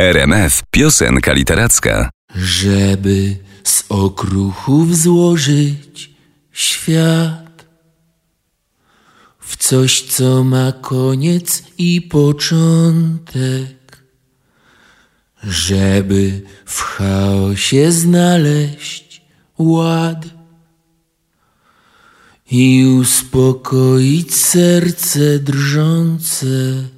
RMF Piosenka Literacka. Żeby z okruchów złożyć świat w coś, co ma koniec i początek, żeby w chaosie znaleźć ład i uspokoić serce drżące.